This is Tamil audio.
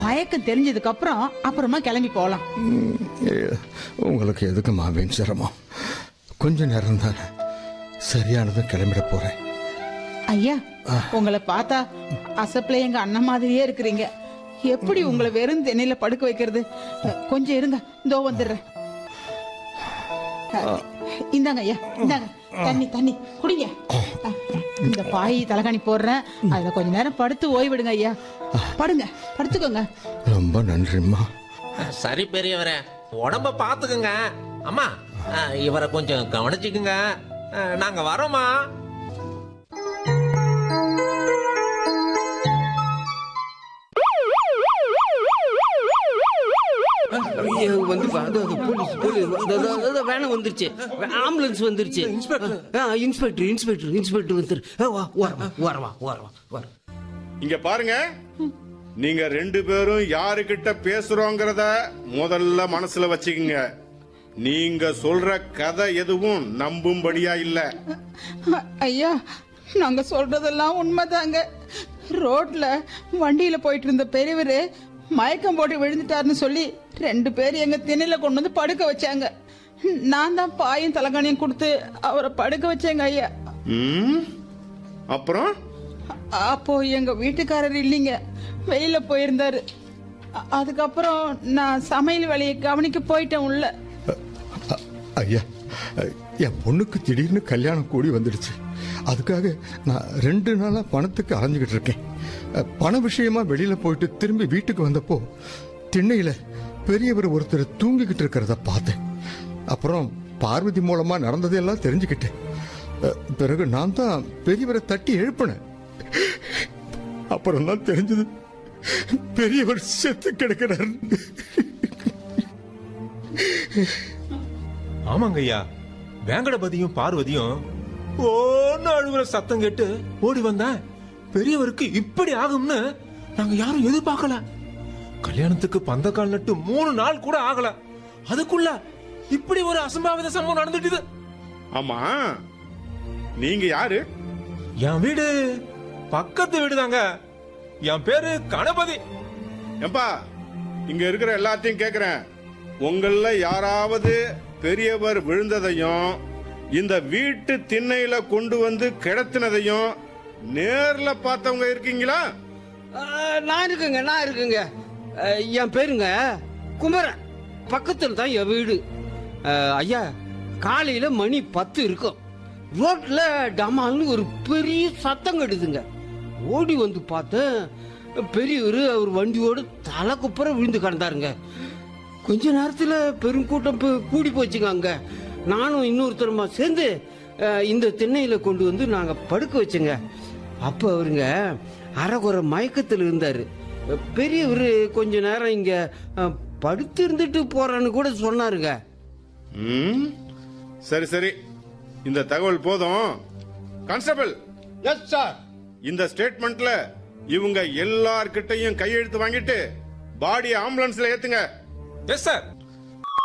மயக்கம் தெரிஞ்சதுக்கு அப்புறமா கிளம்பி போலாம். உங்களுக்கு எதுக்கு மாவேன் சிரமம்? கொஞ்ச நேரம் தானே, சரியானதும் கிளம்பிட போறேன். ஐயா, உங்களை பார்த்தா அசப்பில எங்க அண்ணன் மாதிரியே இருக்கிறீங்க. எப்படி உங்களை வெறும் தென்னையில படுக்க வைக்கிறது? கொஞ்சம் இருங்க, இதோ வந்துடுறேன். இந்தாங்க ஐயா, இந்தாங்க தண்ணி குடிங்க. இந்த பாய் தலகாணி போடுறேன், அதுல கொஞ்ச நேரம் படுத்து ஓய்விடுங்க ஐயா. படுங்க, படுத்துக்கோங்க. ரொம்ப நன்றிம்மா. சரி பெரியவரே, உடம்ப பாத்துக்குங்க. அம்மா, இவரை கொஞ்சம் கவனிச்சுக்குங்க. நாங்க வரோமா. வேணும் வந்துருச்சு, ஆம்புலன்ஸ் வந்துருச்சு. இன்ஸ்பெக்டர் வந்துரு. இங்க பாருங்க, நீங்க 2 பேரும் யாருகிட்ட பேசுறோங்கிறத முதல்ல மனசுல வச்சுக்கங்க. நீங்க சொல்ற கதை எதுவும் நம்பும்படியா இல்ல. ஐயா, நாங்க சொல்றதெல்லாம் உண்மைதாங்க. ரோட்ல வண்டியில போயிட்டு இருந்த பெரியவரு மயக்கம் போட்டு விழுந்துட்டாருன்னு சொல்லி 2 பேர் எங்க திண்ணையில கொண்டு வந்து படுக்க வச்சாங்க. நான் தான் பாயும் தலகாணியும் கொடுத்து அவரை படுக்க வச்சேங்க ஐயா. அப்புறம் அப்போ எங்க வீட்டுக்காரர் இல்லைங்க, வெளியில போயிருந்தாரு. அதுக்கப்புறம் நான் சமையல் வேலையை கவனிக்க போயிட்டேன் உள்ள. ஐயா, என் பொண்ணுக்கு திடீர்னு கல்யாணம் கூடி வந்துடுச்சு. அதுக்காக நான் 2 நாளா பணத்துக்கு அலைஞ்சுக்கிட்டு இருக்கேன். பண விஷயமா வெளியில போயிட்டு திரும்பி வீட்டுக்கு வந்தப்போ திண்ணையில பெரியவர் ஒருத்தர் தூங்கிக்கிட்டு இருக்கிறத பார்த்தேன். அப்புறம் பார்வதி மூலமா நடந்ததெல்லாம் தெரிஞ்சுக்கிட்டேன். பிறகு நான் தான் பெரியவரை தட்டி எழுப்பினேன். அப்புறம் தான் தெரிஞ்சது பெரியவர் செத்து கிடக்கிறார். ஆமாங்க ஐயா, வேங்கடபதியும் பார்வதியும் ஓன்னு அழுகுற சத்தம் கேட்டு ஓடி வந்தேன். பெரியவருக்கு இப்படி ஆகும்னு நாங்க யாரும் எதிர்பார்க்கல. கல்யாணத்துக்கு பந்தக்கால் நட்டு 3 நாள் கூட ஆகல, அதுக்குள்ள இப்படி ஒரு அசம்பாவித சம்பவம் நடந்துட்டு. ஆமா, நீங்க யாரு? என் வீடு பக்கத்து வீடுதாங்க. என் பேரு கணபதி. ஏம்பா, இங்க இருக்கிற எல்லாத்தையும் கேக்குறேன். உங்கள யாராவது பெரியவர் விழுந்ததையும் இந்த வீட்டு திண்ணையில கொண்டு வந்து கிடத்தினதையும் நேர்ல பார்த்தவங்க இருக்கீங்களா? நான் இருக்குங்க. என் பேருங்க குமரன். பக்கத்துல தான் என் வீடு. ஐயா, காலையில மணி 10 இருக்கும். ரோட்ல டமால்னு ஒரு பெரிய சத்தம் கெடுதுங்க. ஓடி வந்து பார்த்தேன், பெரியவர் அவர் வண்டியோடு தலை குப்புற விழுந்து கிடந்தாருங்க. கொஞ்ச நேரத்துல பெருங்கூட்டம் கூடி போச்சுங்க. அங்க நானும் இன்னொருத்தருமா சேர்ந்து இந்த திண்ணையில கொண்டு வந்து நாங்க படுக்க வச்சுங்க. அப்ப அவருங்க அரைகுறை மயக்கத்தில் இருந்தாரு. பெரியவர் கொஞ்ச நேரம் இங்க படுத்து இருந்துட்டு போறான்னு கூட சொன்னாருங்க. சரி, இந்த தகவல் போதும். கான்ஸ்டபிள். Yes sir. இந்த ஸ்டேட்மெண்ட்ல இவங்க எல்லார்கிட்டையும் கையெழுத்து வாங்கிட்டு பாடி ஆம்புலன்ஸ்ல ஏத்துங்க. Yes sir.